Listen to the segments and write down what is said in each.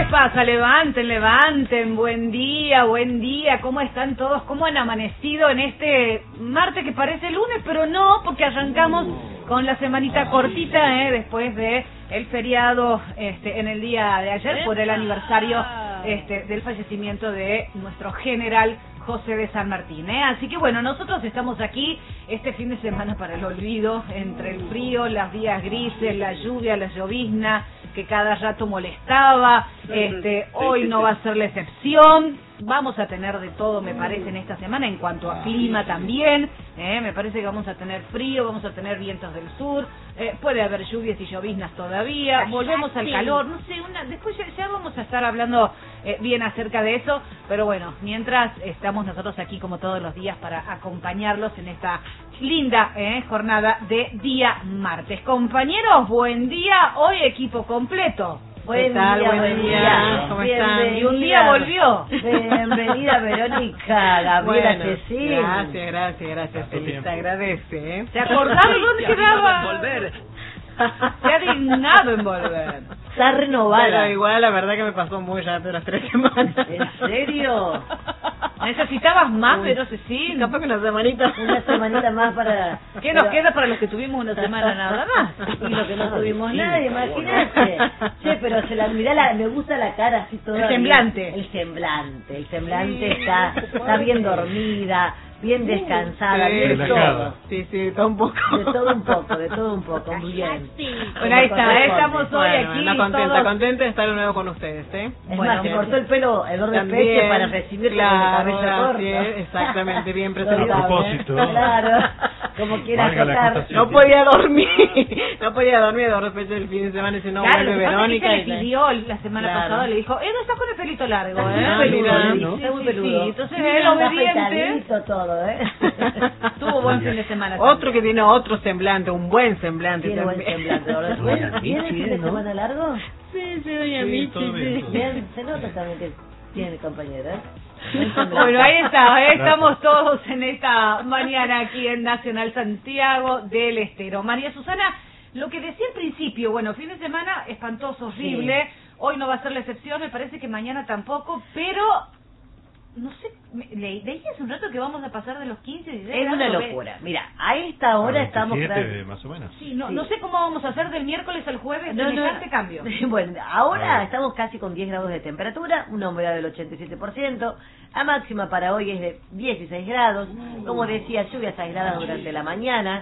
pasa? Levanten, levanten. Buen día, buen día. ¿Cómo están todos? ¿Cómo han amanecido en este martes que parece lunes? Pero no, porque arrancamos con la semanita cortita, después de el feriado en el día de ayer por el aniversario del fallecimiento de nuestro general José de San Martín, Así que bueno, nosotros estamos aquí este fin de semana para el olvido, entre el frío, las días grises, la lluvia, la llovizna que cada rato molestaba. Hoy no va a ser la excepción. Vamos a tener de todo, me parece, en esta semana, en cuanto a clima también. Me parece que vamos a tener frío, vamos a tener vientos del sur, puede haber lluvias y lloviznas todavía, volvemos al calor, no sé, después ya vamos a estar hablando bien acerca de eso, pero bueno, mientras estamos nosotros aquí como todos los días para acompañarlos en esta linda jornada de día martes. Compañeros, buen día, hoy equipo completo. ¿Qué tal? Buen día. ¿Cómo están? Y un día volvió. Bienvenida, Verónica, Gabriela, Cecil. Gracias. Se agradece, ¿Se acordaron dónde quedaba? Volver. Se ha dignado en volver. Está renovada. Pero igual, la verdad que me pasó muy rápido las 3 semanas. ¿En serio? ¿Necesitabas más, pero Cecil? Capaz que una semanita. Una semanita más para... ¿Qué nos queda para los que tuvimos una semana nada más? Y lo que no tuvimos nada, imagínate. Che, pero me gusta la cara así toda. El semblante. El semblante está bien dormida, bien descansada, bien todo. Sí, todo un poco. De todo un poco, muy bien. Bueno, ahí está, estamos hoy aquí. Contenta de estar de nuevo con ustedes, Es más, se cortó el pelo, el orden pecho para recibirlo con el cabello corto. Exactamente, bien presentable. A propósito. Claro, como quiera tocar. No podía dormir de repente el fin de semana y si no vuelve Verónica. Le pidió la semana pasada, le dijo, no estás con el pelito largo, Está muy peludo. Sí, entonces él obediente. Tuvo buen fin de semana. Otro que tiene otro semblante, un buen semblante. Tiene buen semblante. ¿Tiene fin de semana largo? Sí, doña Michi. Bien, se nota también que tiene compañera. Bueno, ahí está, estamos todos en esta mañana aquí en Nacional Santiago del Estero. María Susana, lo que decía al principio, bueno, fin de semana espantoso, horrible, hoy no va a ser la excepción, me parece que mañana tampoco, pero... No sé, leí hace un rato que vamos a pasar de los 15 y 16 Es una locura. Mira, a esta hora estamos... más o menos. Sí, no sé cómo vamos a hacer del miércoles al jueves, semejante cambio. Bueno, ahora estamos casi con 10 grados de temperatura, una humedad del 87%, la máxima para hoy es de 16 grados, como decía, lluvias aisladas durante la mañana,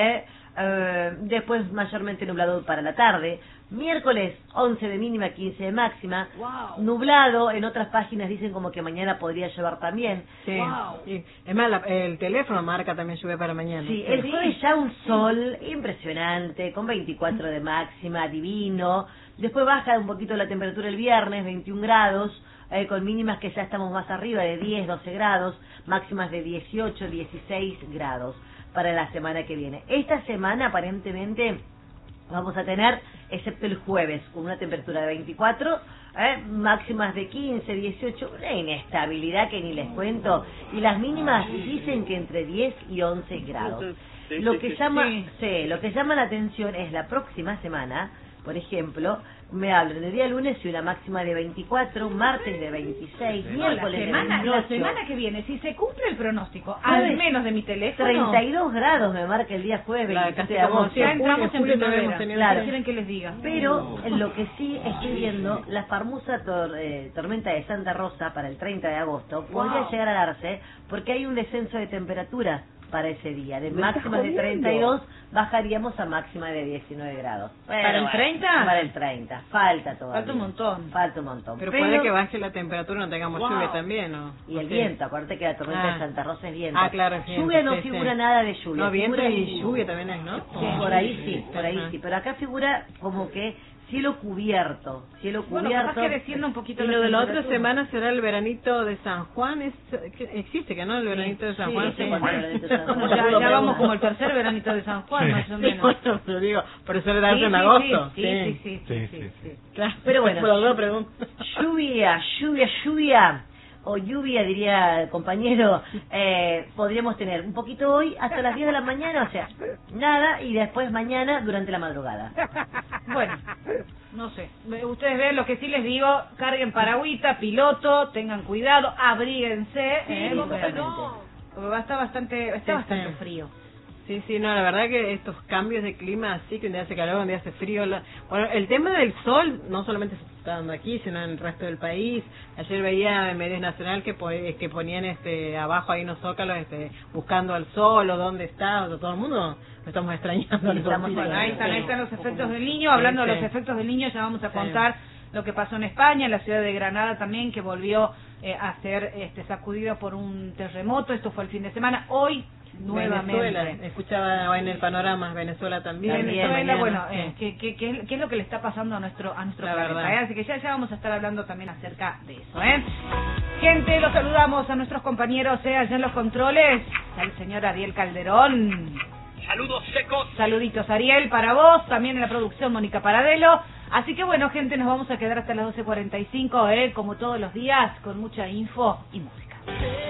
después mayormente nublado para la tarde. Miércoles 11 de mínima, 15 de máxima. Wow. Nublado, en otras páginas dicen como que mañana podría llover también. Sí. Wow. Es más, el teléfono marca también lluvia para mañana. Sí, el jueves ya un sol impresionante, con 24 de máxima, divino. Después baja un poquito la temperatura el viernes, 21 grados, con mínimas que ya estamos más arriba de 10, 12 grados, máximas de 18, 16 grados para la semana que viene. Esta semana aparentemente vamos a tener, excepto el jueves, con una temperatura de 24, máximas de 15, 18, una inestabilidad que ni les cuento, y las mínimas dicen que entre 10 y 11 grados. Lo que llama la atención es la próxima semana, por ejemplo, me hablan el día lunes y una máxima de 24, martes de 26, miércoles de 28. La semana que viene, si se cumple el pronóstico, al menos de mi teléfono... 32 grados me marca el día jueves. Ya entramos en primavera, claro. ¿Quieren que les diga? Pero lo que sí estoy viendo, la famosa tormenta de Santa Rosa para el 30 de agosto podría llegar a darse porque hay un descenso de temperatura para ese día. De máximas de 32 bajaríamos a máxima de 19 grados. ¿Para el 30? Para el 30. Falta todavía. Falta un montón. Pero puede que baje la temperatura, no tengamos lluvia también, ¿no? Y el viento, acuérdate que la tormenta de Santa Rosa es viento. Claro, es viento. Lluvia no figura nada de lluvia. No, viento y lluvia también es, ¿no? Sí, por ahí sí. Pero acá figura como que cielo cubierto. Bueno, capaz que descienda un poquito. Y lo de la otra semana será el veranito de San Juan. Existe que no el veranito de San Juan. Ya vamos como el tercer veranito de San Juan, más o menos. Bueno, pero digo, por eso le das en agosto. Sí. Claro. Pero bueno, lluvia, o lluvia, diría el compañero, podríamos tener un poquito hoy hasta las 10 de la mañana, o sea, nada, y después mañana durante la madrugada. Bueno, no sé. Ustedes ven, lo que sí les digo, carguen paragüita, piloto, tengan cuidado, abríguense. Porque va a estar bastante frío. Sí, no, la verdad que estos cambios de clima, así que un día hace calor, un día hace frío. Bueno, el tema del sol no solamente se está dando aquí, sino en el resto del país. Ayer veía en medios nacional que ponían abajo ahí unos zócalos buscando al sol o dónde está, o sea, todo el mundo lo estamos extrañando. Bueno, ahí están los efectos del Niño. Hablando de los efectos del Niño, ya vamos a contar lo que pasó en España, en la ciudad de Granada también, que volvió a ser sacudida por un terremoto. Esto fue el fin de semana. Hoy nuevamente. Venezuela, escuchaba en el panorama, Venezuela también. Venezuela, bueno, ¿qué es lo que le está pasando a nuestro planeta? Así que ya vamos a estar hablando también acerca de eso. Gente, los saludamos a nuestros compañeros allá en los controles, al señor Ariel Calderón. Saludos secos. Saluditos, Ariel, para vos, también en la producción Mónica Paradelo. Así que bueno, gente, nos vamos a quedar hasta las 12:45, como todos los días, con mucha info y música.